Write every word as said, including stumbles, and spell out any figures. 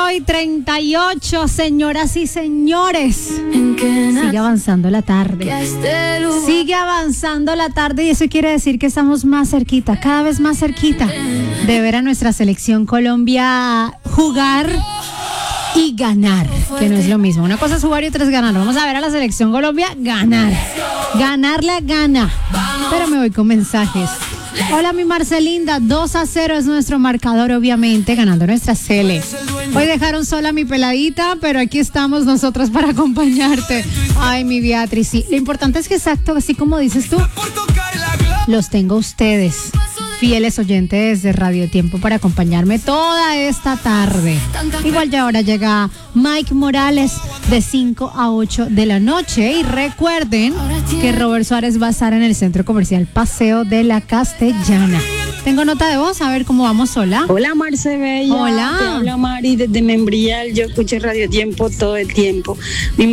y treinta y ocho, señoras y señores. Sigue avanzando la tarde. Sigue avanzando la tarde y eso quiere decir que estamos más cerquita, cada vez más cerquita de ver a nuestra selección Colombia jugar y ganar, que no es lo mismo. Una cosa es jugar y otra es ganar. Vamos a ver a la selección Colombia ganar. Ganar la gana. Pero me voy con mensajes. Hola mi Marcelinda, dos a cero es nuestro marcador, obviamente, ganando nuestra Cele. Hoy dejaron sola a mi peladita, pero aquí estamos nosotras para acompañarte. Ay, mi Beatriz, sí. Lo importante es que exacto, así como dices tú, los tengo ustedes, fieles oyentes de Radio Tiempo, para acompañarme toda esta tarde. Igual ya ahora llega Mike Morales de cinco a ocho de la noche. Y recuerden que Robert Suárez va a estar en el Centro Comercial Paseo de la Castellana. Tengo nota de voz, a ver cómo vamos. Hola. Hola, Marce Bella. Hola. Te habla Mari desde Membrial. Yo escucho Radio Tiempo todo el tiempo. Mi